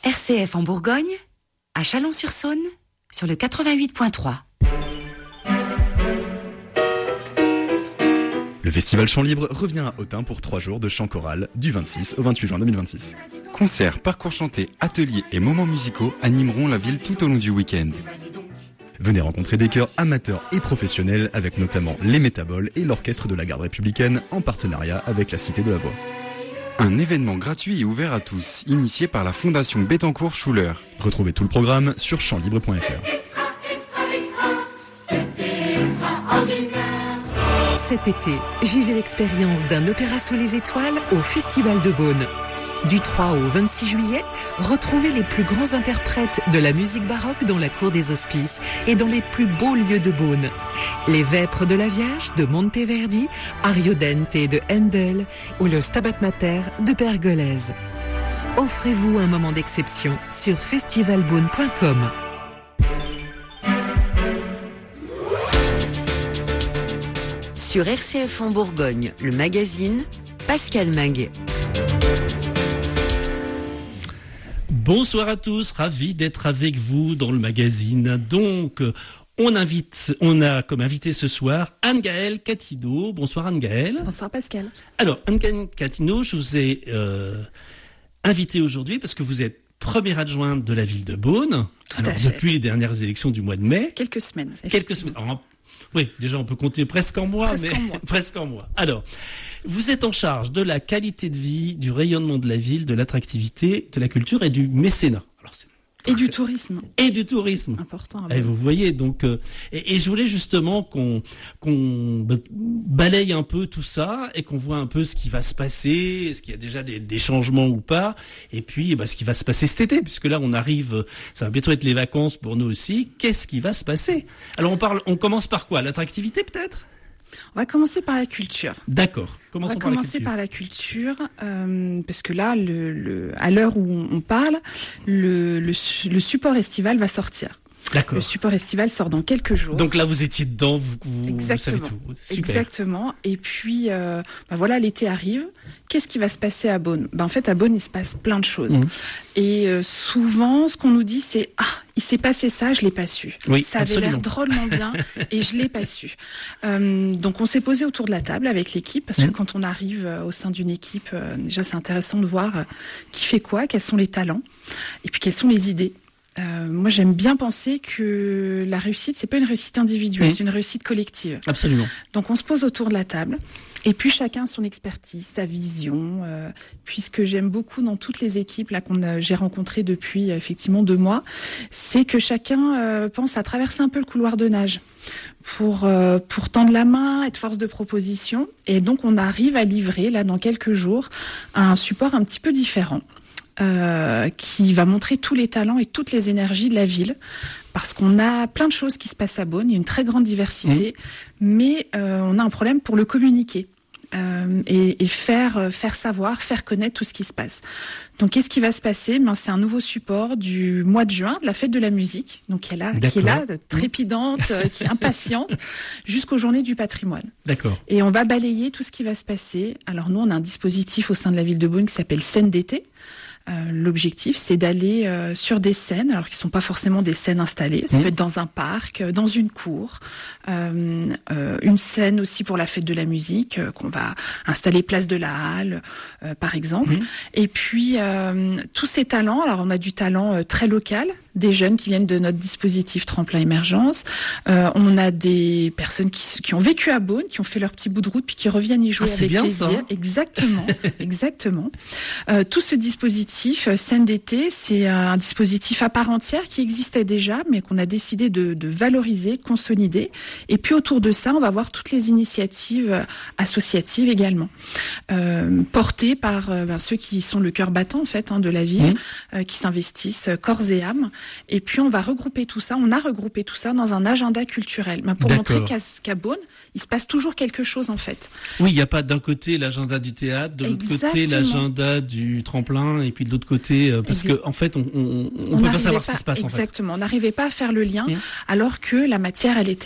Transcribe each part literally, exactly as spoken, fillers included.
R C F en Bourgogne, à Chalon-sur-Saône, sur le quatre-vingt-huit point trois. Le festival Chant Libre revient à Autun pour trois jours de chant choral du vingt-six au vingt-huit juin deux mille vingt-six. Concerts, parcours chantés, ateliers et moments musicaux animeront la ville tout au long du week-end. Venez rencontrer des chœurs amateurs et professionnels avec notamment les Métaboles et l'Orchestre de la Garde républicaine en partenariat avec la Cité de la Voix. Un événement gratuit et ouvert à tous, initié par la Fondation Bettencourt-Schuller. Retrouvez tout le programme sur chant libre point f r. Cet été, vivez l'expérience d'un opéra sous les étoiles au Festival de Beaune. Du trois au vingt-six juillet, retrouvez les plus grands interprètes de la musique baroque dans la cour des Hospices et dans les plus beaux lieux de Beaune. Les Vêpres de la Vierge de Monteverdi, Ariodante de Handel ou le Stabat Mater de Pergolèse. Offrez-vous un moment d'exception sur festival beaune point com. Sur R C F en Bourgogne, le magazine, Pascal Mag. Bonsoir à tous, ravi d'être avec vous dans le magazine. Donc, on invite, on a comme invité ce soir Anne-Gaëlle Catino. Bonsoir Anne-Gaëlle. Bonsoir Pascal. Alors, Anne-Gaëlle Catino, je vous ai euh, invité aujourd'hui parce que vous êtes première adjointe de la ville de Beaune. Tout Alors, à fait. depuis les dernières élections du mois de mai. Quelques semaines. Quelques semaines. Alors, oui, déjà on peut compter presque en mois, Presque mais en mois. presque en mois. Alors, vous êtes en charge de la qualité de vie, du rayonnement de la ville, de l'attractivité, de la culture et du mécénat. Alors, c'est Et du tourisme. Et du tourisme. Important. Et vous voyez, donc, euh, et, et je voulais justement qu'on qu'on balaye un peu tout ça et qu'on voit un peu ce qui va se passer, est-ce qu'il y a déjà des, des changements ou pas, et puis bah, ce qui va se passer cet été, puisque là on arrive, ça va bientôt être les vacances pour nous aussi. Qu'est-ce qui va se passer? Alors on parle, on commence par quoi? L'attractivité peut-être? On va commencer par la culture. D'accord. Commençons on va par commencer la par la culture, euh, parce que là, le, le, à l'heure où on, on parle, le, le, le support estival va sortir. D'accord. Le support estival sort dans quelques jours. Donc là, vous étiez dedans, vous, vous, vous savez tout. Super. Exactement. Et puis, euh, ben voilà, l'été arrive. Qu'est-ce qui va se passer à Beaune? Ben en fait, à Beaune, il se passe plein de choses. Mmh. Et euh, souvent, ce qu'on nous dit, c'est « Ah, il s'est passé ça, je l'ai pas su. Oui, ça avait absolument. l'air drôlement bien et je l'ai pas su. Euh, » Donc, on s'est posé autour de la table avec l'équipe, parce que mmh. quand on arrive euh, au sein d'une équipe, euh, déjà, c'est intéressant de voir euh, qui fait quoi, quels sont les talents, et puis quelles sont les idées. Euh, moi, j'aime bien penser que la réussite, c'est pas une réussite individuelle, mmh. c'est une réussite collective. Absolument. Donc, on se pose autour de la table, et puis chacun son expertise, sa vision. Euh, puisque j'aime beaucoup dans toutes les équipes là qu'on a, j'ai rencontrées depuis effectivement deux mois, c'est que chacun euh, pense à traverser un peu le couloir de nage pour euh, pour tendre la main, être force de proposition, et donc on arrive à livrer là dans quelques jours un support un petit peu différent. Euh, qui va montrer tous les talents et toutes les énergies de la ville, parce qu'on a plein de choses qui se passent à Beaune, il y a une très grande diversité, mmh. mais euh, on a un problème pour le communiquer euh, et, et faire faire savoir, faire connaître tout ce qui se passe. Donc, qu'est-ce qui va se passer? Ben, c'est un nouveau support du mois de juin, de la fête de la musique, donc qui est là, qui est là, trépidante, mmh. qui est impatiente, jusqu'aux journées du patrimoine. D'accord. Et on va balayer tout ce qui va se passer. Alors nous, on a un dispositif au sein de la ville de Beaune qui s'appelle Scène d'été. Euh, l'objectif, c'est d'aller euh, sur des scènes, alors qui sont pas forcément des scènes installées. Ça mmh. peut être dans un parc, euh, dans une cour, euh, euh, une scène aussi pour la fête de la musique euh, qu'on va installer place de la Halle, euh, par exemple. Mmh. Et puis euh, tous ces talents. Alors on a du talent euh, très local, des jeunes qui viennent de notre dispositif Tremplin Émergence. Euh, on a des personnes qui, qui ont vécu à Beaune, qui ont fait leur petit bout de route, puis qui reviennent y jouer ah, avec bien, plaisir. Ça. Exactement, exactement. Euh, tout ce dispositif Scène d'été, c'est un dispositif à part entière qui existait déjà, mais qu'on a décidé de, de valoriser, de consolider. Et puis autour de ça, on va voir toutes les initiatives associatives également, euh, portées par euh, ben, ceux qui sont le cœur battant en fait hein, de la ville, mmh. euh, qui s'investissent corps et âme. Et puis on va regrouper tout ça, on a regroupé tout ça dans un agenda culturel, ben, pour D'accord. montrer qu'à, qu'à Beaune, il se passe toujours quelque chose en fait. Oui, il n'y a pas d'un côté l'agenda du théâtre, de l'autre Exactement. côté l'agenda du tremplin, et puis de l'autre côté, euh, parce exact. que en fait, on on, on, on peut pas savoir pas, ce qui se passe. Exactement, en fait. on n'arrivait pas à faire le lien, mmh. alors que la matière, elle était là.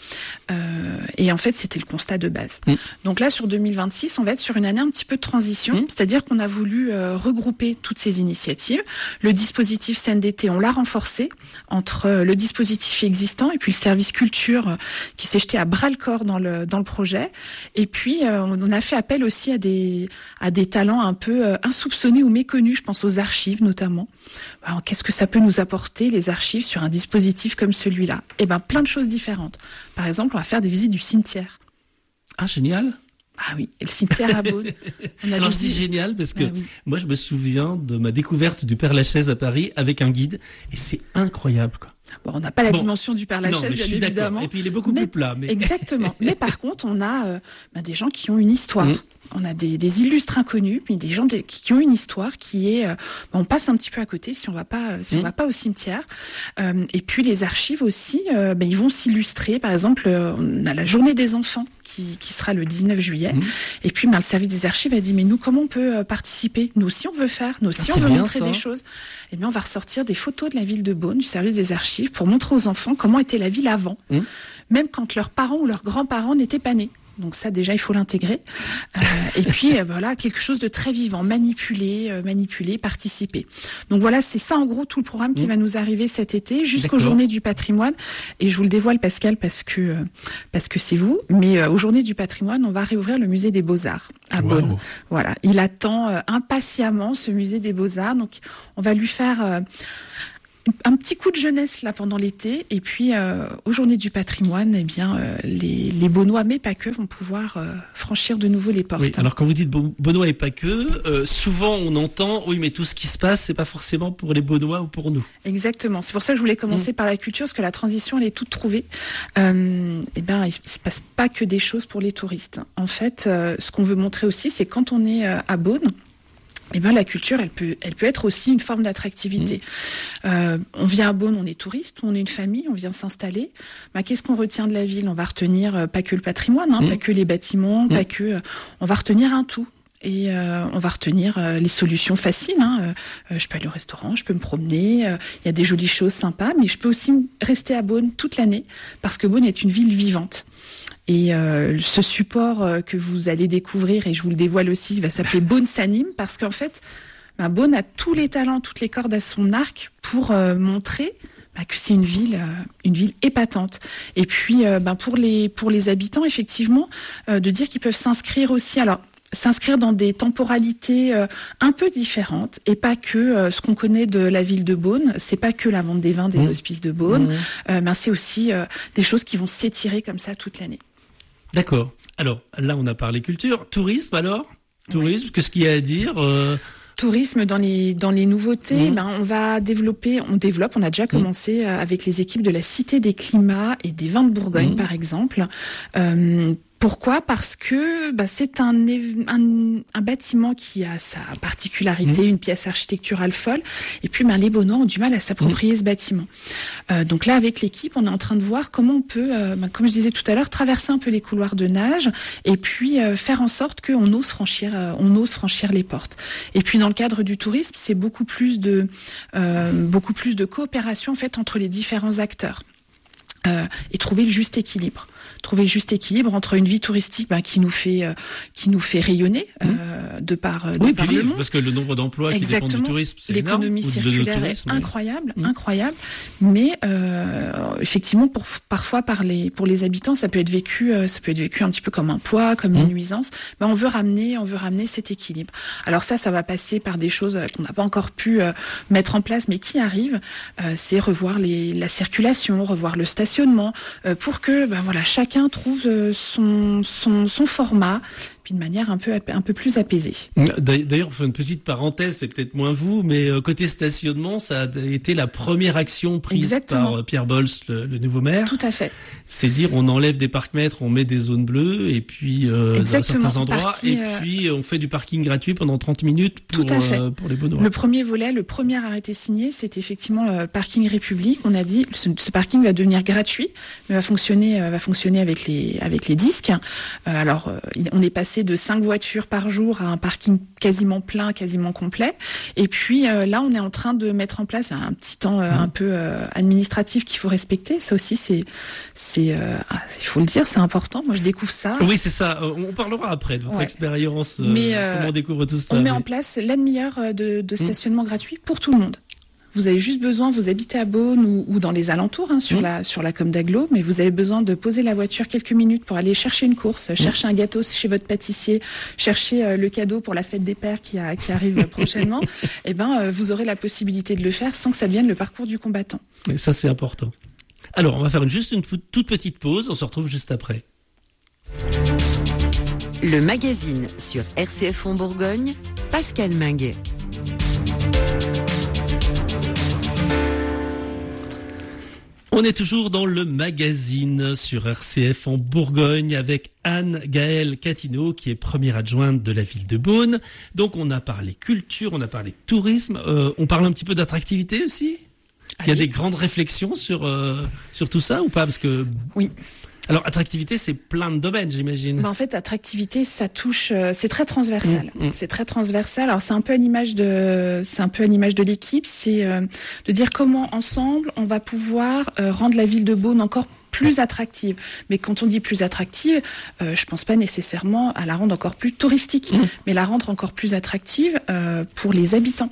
Euh, et en fait, c'était le constat de base. Mmh. Donc là, sur deux mille vingt-six, on va être sur une année un petit peu de transition, mmh. c'est-à-dire qu'on a voulu euh, regrouper toutes ces initiatives. Le dispositif scène d'été, on l'a renforcé entre euh, le dispositif existant et puis le service culture euh, qui s'est jeté à bras-le-corps dans le dans le projet. Et puis, euh, on a fait appel aussi à des à des talents un peu euh, insoupçonnés ou méconnus. Je pense aux archives notamment. Alors, qu'est-ce que ça peut nous apporter, les archives, sur un dispositif comme celui-là ? Eh ben, plein de choses différentes. Par exemple, on va faire des visites du cimetière. Ah, génial. Ah oui, et le cimetière à Beaune. On a Alors des... c'est génial parce que ah oui. moi je me souviens de ma découverte du Père-Lachaise à Paris avec un guide et c'est incroyable quoi. Bon, on n'a pas la bon. dimension du Père-Lachaise, non, mais je suis bien évidemment. D'accord. Et puis il est beaucoup mais, plus plat. Mais... Exactement. Mais par contre, on a euh, bah, des gens qui ont une histoire. Mmh. On a des, des illustres inconnus, mais des gens des, qui ont une histoire qui est, euh, on passe un petit peu à côté si on va pas, si mmh. on va pas au cimetière. Euh, et puis les archives aussi, euh, ben, ils vont s'illustrer. Par exemple, euh, on a la Journée des enfants qui, qui sera le dix-neuf juillet. Mmh. Et puis, ben, le service des archives a dit, mais nous, comment on peut euh, participer ? Nous aussi, on veut faire. Nous aussi, ah, on veut montrer ça. Des choses. Et bien, on va ressortir des photos de la ville de Beaune, du service des archives, pour montrer aux enfants comment était la ville avant, mmh. même quand leurs parents ou leurs grands-parents n'étaient pas nés. Donc ça, déjà, il faut l'intégrer. Euh, et puis, euh, voilà, quelque chose de très vivant, manipuler, euh, manipuler, participer. Donc voilà, c'est ça, en gros, tout le programme qui mmh. va nous arriver cet été, jusqu'aux Journées du patrimoine. Et je vous le dévoile, Pascal, parce que euh, parce que c'est vous. Mais euh, aux Journées du patrimoine, on va réouvrir le musée des Beaux-Arts à wow. Beaune. Voilà, il attend euh, impatiemment ce musée des Beaux-Arts. Donc, on va lui faire... Euh, un petit coup de jeunesse là pendant l'été et puis euh, aux Journées du patrimoine, eh bien euh, les, les Beaunois mais pas que vont pouvoir euh, franchir de nouveau les portes. Oui, alors quand vous dites Beaunois et pas que, euh, souvent on entend oui mais tout ce qui se passe c'est pas forcément pour les Beaunois ou pour nous. Exactement, c'est pour ça que je voulais commencer mmh. par la culture parce que la transition elle est toute trouvée. Euh, eh ben il se passe pas que des choses pour les touristes. En fait, euh, ce qu'on veut montrer aussi c'est quand on est euh, à Beaune. Eh ben la culture, elle peut, elle peut être aussi une forme d'attractivité. Mmh. Euh, on vient à Beaune, on est touriste, on est une famille, on vient s'installer. Ben, qu'est-ce qu'on retient de la ville ? On va retenir euh, pas que le patrimoine, hein, mmh. pas que les bâtiments, mmh. pas que. Euh, on va retenir un tout. Et euh, on va retenir euh, les solutions faciles. Hein. Euh, je peux aller au restaurant, je peux me promener. Il euh, y a des jolies choses sympas, mais je peux aussi rester à Beaune toute l'année parce que Beaune est une ville vivante. Et euh, ce support euh, que vous allez découvrir, et je vous le dévoile aussi, va s'appeler Beaune s'anime, parce qu'en fait, bah, Beaune a tous les talents, toutes les cordes à son arc pour euh, montrer bah, que c'est une ville, euh, une ville épatante. Et puis, euh, bah, pour les pour les habitants, effectivement, euh, de dire qu'ils peuvent s'inscrire aussi. Alors. S'inscrire dans des temporalités euh, un peu différentes et pas que euh, ce qu'on connaît de la ville de Beaune, c'est pas que la vente des vins des mmh. hospices de Beaune, mmh. euh, mais c'est aussi euh, des choses qui vont s'étirer comme ça toute l'année. D'accord. Alors là, on a parlé culture, tourisme. Alors, tourisme, ouais. Qu'est-ce qu'il y a à dire euh... Tourisme dans les dans les nouveautés, mmh. ben on va développer, on développe, on a déjà commencé mmh. avec les équipes de la Cité des Climats et des Vins de Bourgogne mmh. par exemple. Euh, Pourquoi ? Parce que bah, c'est un, un, un bâtiment qui a sa particularité, mmh. une pièce architecturale folle. Et puis, bah, les Beaunois ont du mal à s'approprier mmh. ce bâtiment. Euh, donc là, avec l'équipe, on est en train de voir comment on peut, euh, bah, comme je disais tout à l'heure, traverser un peu les couloirs de nage et puis euh, faire en sorte qu'on ose franchir, euh, on ose franchir les portes. Et puis, dans le cadre du tourisme, c'est beaucoup plus de, euh, beaucoup plus de coopération en fait entre les différents acteurs. Euh, et trouver le juste équilibre. Trouver le juste équilibre entre une vie touristique ben, qui nous fait euh, qui nous fait rayonner euh, mmh. de par de oui, par puis le vivre, monde. Parce que le nombre d'emplois Exactement. qui dépendent du tourisme, c'est l'économie énorme, circulaire tourisme, est incroyable, mmh. incroyable. Mais euh, effectivement, pour parfois par les pour les habitants, ça peut être vécu euh, ça peut être vécu un petit peu comme un poids, comme mmh. une nuisance. Ben, on veut ramener on veut ramener cet équilibre. Alors ça, ça va passer par des choses qu'on n'a pas encore pu euh, mettre en place, mais qui arrivent. Euh, c'est revoir les la circulation, revoir le stationnement. Euh, pour que ben voilà chacun trouve son son son format puis de manière un peu un peu plus apaisée. D'ailleurs, une petite parenthèse, c'est peut-être moins vous, mais côté stationnement, ça a été la première action prise Exactement. par Pierre Bols, le, le nouveau maire. Tout à fait. C'est dire on enlève des parcs-mètres, on met des zones bleues et puis euh, dans certains endroits parking, et puis on fait du parking gratuit pendant trente minutes pour Tout à fait. Euh, pour les Beaunois. Le premier volet, le premier arrêté signé, c'était effectivement le parking République. On a dit ce, ce parking va devenir gratuit, mais va fonctionner va fonctionner avec les avec les disques. Euh, alors on est passé passer de cinq voitures par jour à un parking quasiment plein, quasiment complet. Et puis euh, là, on est en train de mettre en place un petit temps euh, un peu euh, administratif qu'il faut respecter. Ça aussi, c'est, c'est, euh, il faut le dire, c'est important. Moi, je découvre ça. Oui, c'est ça. On parlera après de votre Ouais. expérience. Euh, Mais, euh, comment on découvre tout ça. On met oui. en place la demi-heure de, de stationnement mmh. gratuit pour tout le monde. Vous avez juste besoin, vous habitez à Beaune ou, ou dans les alentours, hein, sur, mmh. la, sur la com d'Aglo, mais vous avez besoin de poser la voiture quelques minutes pour aller chercher une course, mmh. chercher un gâteau chez votre pâtissier, chercher euh, le cadeau pour la fête des pères qui, a, qui arrive prochainement. Et ben, euh, vous aurez la possibilité de le faire sans que ça devienne le parcours du combattant. Et ça, c'est important. Alors, on va faire une, juste une toute petite pause. On se retrouve juste après. Le magazine sur R C F en Bourgogne, Pascal Minguet. On est toujours dans le magazine sur R C F en Bourgogne avec Anne-Gaëlle Catineau qui est première adjointe de la ville de Beaune. Donc on a parlé culture, on a parlé tourisme, euh, on parle un petit peu d'attractivité aussi. Il y a des grandes réflexions sur, euh, sur tout ça ou pas? Parce que... Oui. Alors, attractivité, c'est plein de domaines, j'imagine. Ben, en fait, attractivité, ça touche, euh, c'est très transversal. Mmh, mmh. C'est très transversal. Alors, c'est un peu à l'image de, c'est un peu à l'image de l'équipe. C'est euh, de dire comment, ensemble, on va pouvoir euh, rendre la ville de Beaune encore plus attractive. Mais quand on dit plus attractive, euh, je pense pas nécessairement à la rendre encore plus touristique, mmh. mais la rendre encore plus attractive euh, pour les habitants.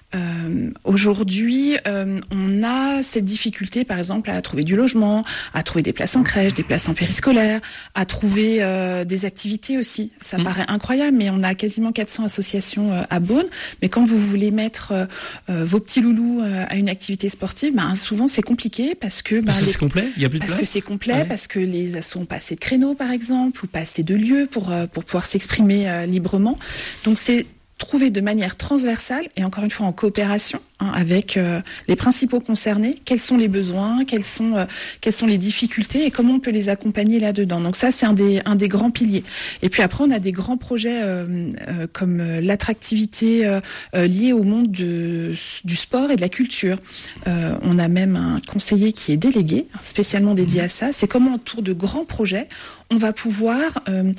Euh, aujourd'hui, euh, on a cette difficulté, par exemple, à trouver du logement, à trouver des places en crèche, des places en périscolaire, à trouver euh, des activités aussi. Ça mmh. paraît incroyable, mais on a quasiment quatre cents associations euh, à Beaune. Mais quand vous voulez mettre euh, euh, vos petits loulous euh, à une activité sportive, ben, souvent c'est compliqué parce que... Ben, parce que les... c'est complet, il y a plus de parce place. que c'est complet, ouais. parce que les assos n'ont pas assez de créneaux, par exemple, ou pas assez de lieux pour, euh, pour pouvoir s'exprimer euh, librement. Donc c'est trouver de manière transversale et encore une fois en coopération hein, avec euh, les principaux concernés, quels sont les besoins, quelles sont euh, quelles sont les difficultés et comment on peut les accompagner là-dedans. Donc ça c'est un des un des grands piliers. Et puis après on a des grands projets euh, euh, comme euh, l'attractivité euh, euh, liée au monde de, du sport et de la culture. Euh, on a même un conseiller qui est délégué spécialement dédié à ça. C'est comment autour de grands projets on va pouvoir euh,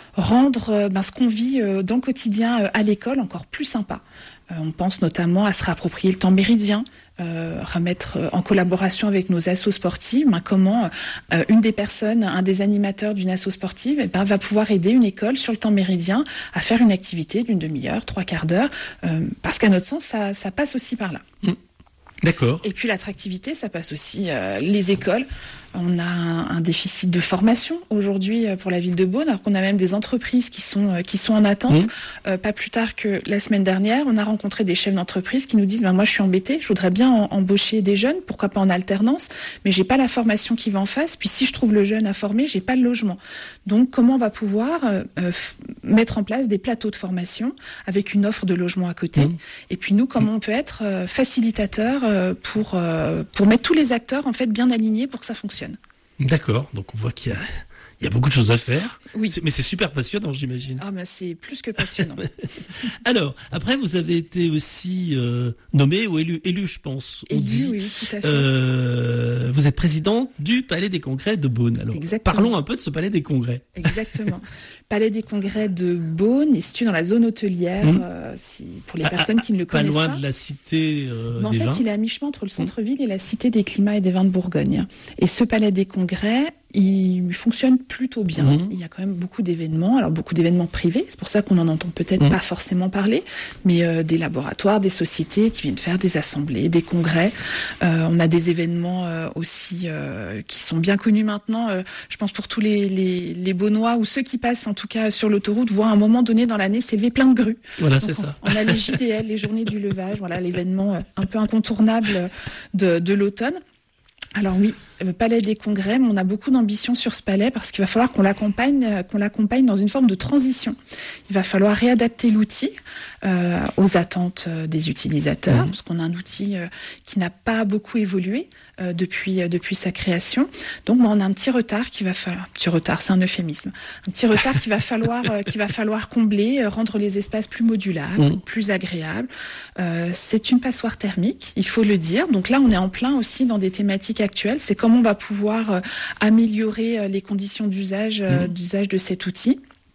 rendre ben, ce qu'on vit euh, dans le quotidien euh, à l'école encore plus sympa. Euh, on pense notamment à se réapproprier le temps méridien, euh, remettre euh, en collaboration avec nos assos sportives, ben, comment euh, une des personnes, un des animateurs d'une asso sportive eh ben, va pouvoir aider une école sur le temps méridien à faire une activité d'une demi-heure, trois quarts d'heure, euh, parce qu'à notre sens, ça, ça passe aussi par là. Mmh. D'accord. Et puis l'attractivité, ça passe aussi euh, les écoles. On a un, un déficit de formation aujourd'hui pour la ville de Beaune, alors qu'on a même des entreprises qui sont euh, qui sont en attente. Mmh. Euh, pas plus tard que la semaine dernière, on a rencontré des chefs d'entreprise qui nous disent ben, « moi je suis embêté, je voudrais bien en, embaucher des jeunes, pourquoi pas en alternance, mais j'ai pas la formation qui va en face, puis si je trouve le jeune à former, j'ai pas le logement. » Donc comment on va pouvoir euh, f- mettre en place des plateaux de formation avec une offre de logement à côté mmh. et puis nous, comment on peut être euh, facilitateur euh, pour, euh, pour mettre tous les acteurs en fait bien alignés pour que ça fonctionne. D'accord, donc on voit qu'il y a, il y a beaucoup de choses à faire. Oui. C'est, mais c'est super passionnant, j'imagine. Ah, mais c'est plus que passionnant. Alors, après, vous avez été aussi euh, nommé ou élu, élu, je pense. On élu, dit. Oui, tout à fait. Euh, vous êtes présidente du Palais des Congrès de Beaune. Alors, Exactement. Parlons un peu de ce Palais des Congrès. Exactement. Palais des Congrès de Beaune est situé dans la zone hôtelière, mmh. euh, si, pour les personnes ah, qui ne le connaissent pas. Pas loin de la cité euh, Mais en des fait, vins. il est à mi-chemin entre le centre-ville mmh. et la cité des climats et des vins de Bourgogne. Et ce Palais des Congrès, il fonctionne plutôt bien. Mmh. Il y a quand même beaucoup d'événements, alors beaucoup d'événements privés, c'est pour ça qu'on n'en entend peut-être mmh. pas forcément parler, mais euh, des laboratoires, des sociétés qui viennent faire des assemblées, des congrès. Euh, on a des événements euh, aussi euh, qui sont bien connus maintenant, euh, je pense pour tous les, les, les Beaunois ou ceux qui passent en tout cas sur l'autoroute, voient à un moment donné dans l'année s'élever plein de grues. Voilà, donc c'est on, ça. On a les J D L, les journées du levage, voilà l'événement euh, un peu incontournable de, de l'automne. Alors oui, le Palais des Congrès, mais on a beaucoup d'ambition sur ce palais parce qu'il va falloir qu'on l'accompagne, qu'on l'accompagne dans une forme de transition. Il va falloir réadapter l'outil euh, aux attentes des utilisateurs, mmh. parce qu'on a un outil euh, qui n'a pas beaucoup évolué euh, depuis euh, depuis sa création. Donc, bah, on a un petit retard qui va falloir, un petit retard, c'est un euphémisme, un petit retard qui va falloir euh, qui va falloir combler, euh, rendre les espaces plus modulables, mmh. plus agréables. Euh, c'est une passoire thermique, il faut le dire. Donc là, on est en plein aussi dans des thématiques actuelles. C'est comment on va pouvoir euh, améliorer euh, les conditions d'usage, euh, mmh. d'usage de cet outil.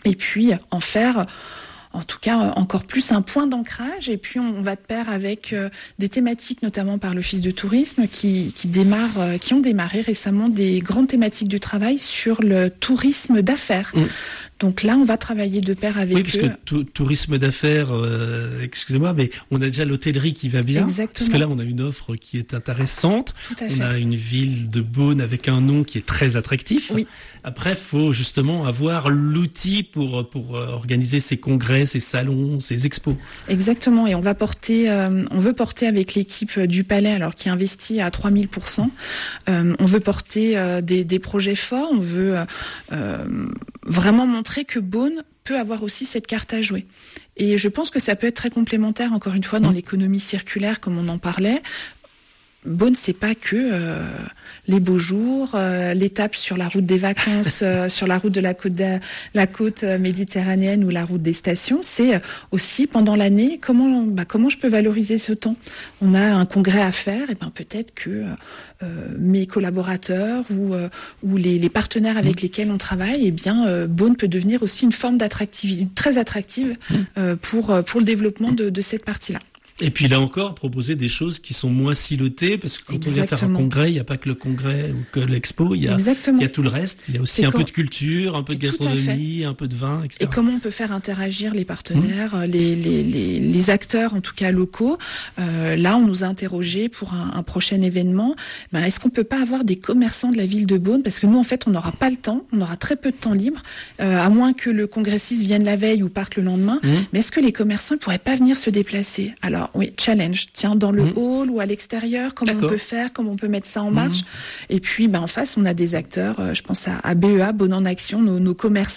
et puis en faire en tout cas encore plus un point d'ancrage. Et puis on va de pair avec euh, des thématiques, notamment par l'Office de tourisme, qui, qui démarrent, euh, qui ont démarré récemment des grandes thématiques du travail sur le tourisme d'affaires. Mmh. Donc là, on va travailler de pair avec eux. Oui, parce que tou- tourisme d'affaires, euh, excusez-moi, mais on a déjà l'hôtellerie qui va bien. Exactement. Parce que là, on a une offre qui est intéressante. Tout à on fait. a une ville de Beaune avec un nom qui est très attractif. Oui. Après, il faut justement avoir l'outil pour, pour organiser ces congrès, ces salons, ces expos. Exactement. Et on va porter, euh, on veut porter avec l'équipe du Palais, alors qui investit à trois mille pour cent. Euh, on veut porter euh, des, des projets forts. On veut euh, vraiment montrer que Beaune peut avoir aussi cette carte à jouer. Et je pense que ça peut être très complémentaire, encore une fois, dans l'économie circulaire, comme on en parlait. Beaune, c'est pas que euh, les beaux jours, euh, l'étape sur la route des vacances, euh, sur la route de la côte, de, la côte méditerranéenne ou la route des stations. C'est aussi pendant l'année comment, bah, comment je peux valoriser ce temps. On a un congrès à faire, et ben peut-être que euh, mes collaborateurs ou euh, ou les, les partenaires avec mmh. lesquels on travaille, et eh bien euh, Beaune peut devenir aussi une forme d'attractivité, très attractive euh, pour pour le développement de, de cette partie-là. Et puis là encore, proposer des choses qui sont moins silotées, parce que quand Exactement. on vient faire un congrès, il n'y a pas que le congrès ou que l'expo, il y a, il y a tout le reste. Il y a aussi c'est un quand... peu de culture, un peu de gastronomie, un peu de vin, et cetera. Et comment on peut faire interagir les partenaires, mmh. les, les, les, les acteurs, en tout cas locaux. Euh, là, on nous a interrogés pour un, un prochain événement. Ben, est-ce qu'on peut pas avoir des commerçants de la ville de Beaune? Parce que nous, en fait, on n'aura pas le temps, on aura très peu de temps libre, euh, à moins que le congressiste vienne la veille ou parte le lendemain. Mmh. Mais est-ce que les commerçants ne pourraient pas venir se déplacer? Alors, oui, challenge. Tiens, dans le mmh. hall ou à l'extérieur, comment D'accord. on peut faire, comment on peut mettre ça en marche. Mmh. Et puis, ben, en face, on a des acteurs, euh, je pense à, à B E A, Beaune en Action, nos, nos commerçants